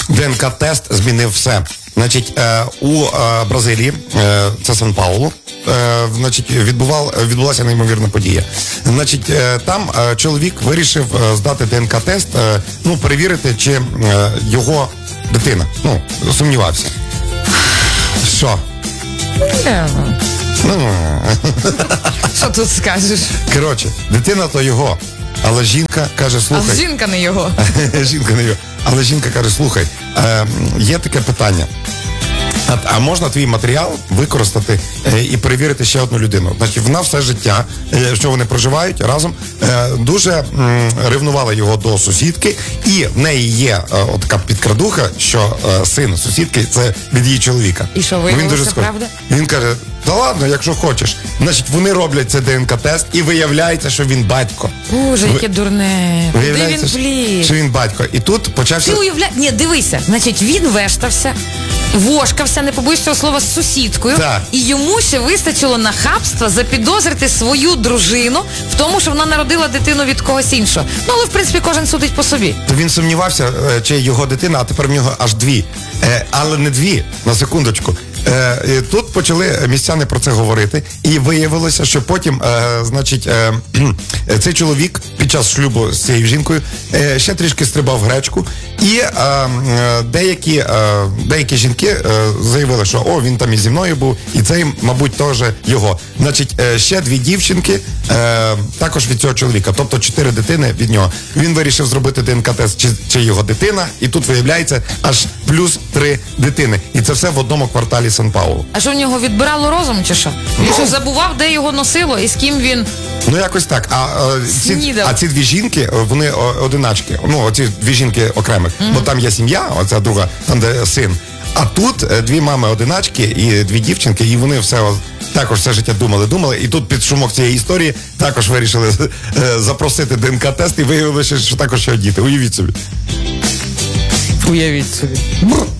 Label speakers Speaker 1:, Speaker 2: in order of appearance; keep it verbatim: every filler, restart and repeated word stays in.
Speaker 1: ДНК-тест змінив все. Значить, е, у е, Бразилії, е, це Сан-Паулу, е, значить, відбував, відбулася неймовірна подія. Значить, е, там е, чоловік вирішив е, здати ДНК-тест, е, ну, перевірити, чи е, його дитина, ну, сумнівався. Що?
Speaker 2: Що тут скажеш?
Speaker 1: Коротше, дитина то його, але жінка каже, слухай.
Speaker 2: А жінка не його.
Speaker 1: Жінка не його. Але жінка каже, слухай, е, є таке питання. А, а можна твій матеріал використати е, і перевірити ще одну людину? Значить, вона все життя, е, що вони проживають разом, е, дуже м, ревнувала його до сусідки, і в неї є е, така підкрадуха, що е, син сусідки це від її чоловіка.
Speaker 2: І що,
Speaker 1: Він
Speaker 2: виявилося
Speaker 1: дуже схожий.
Speaker 2: правда?
Speaker 1: Він каже, та ладно, якщо хочеш. Значить, вони роблять цей ДНК-тест і виявляється, що він батько.
Speaker 2: Боже,
Speaker 1: Ви-
Speaker 2: яке дурне. Куди він
Speaker 1: Виявляється,
Speaker 2: вліз?
Speaker 1: що він батько. І тут почався...
Speaker 2: Ти уявляєш? Ні, дивися. Значить, він вештався, вошкався, не побоюсь цього слова, з сусідкою.
Speaker 1: Так.
Speaker 2: І йому ще вистачило нахабства запідозрити свою дружину в тому, що вона народила дитину від когось іншого. Ну, але, в принципі, кожен судить по собі.
Speaker 1: То він сумнівався, е, чи його дитина, а тепер в нього аж дві. Е, але не дві, на секундочку. Е, і тут почали містяни про це говорити, і виявилося, що потім, е, значить, е, е, цей чоловік під час шлюбу з цією жінкою е, ще трішки стрибав в гречку, і е, е, деякі, е, деякі жінки е, заявили, що о, він там і зі мною був, і цей, мабуть, теж його. Значить, е, ще дві дівчинки е, також від цього чоловіка, тобто чотири дитини від нього. Він вирішив зробити ДНК-тест, чи, чи його дитина, і тут виявляється аж плюс три дитини. І це все в одному кварталі Сан-Паулу.
Speaker 2: А що в нього відбирало розум, чи що? Він
Speaker 1: Ну.
Speaker 2: що, забував, де його носило і з ким він...
Speaker 1: Ну, якось так. А, а, ці,
Speaker 2: Снідав.
Speaker 1: а ці дві жінки, вони о, одиначки. Ну, оці дві жінки окремих. Mm-hmm. Бо там є сім'я, оця друга, там де син. А тут е, дві мами одиначки і дві дівчинки, і вони все о, також все життя думали, думали. І тут під шумок цієї історії також вирішили е, запросити ДНК-тест і виявилося, що також ще діти. Уявіть собі.
Speaker 2: Уявіть собі.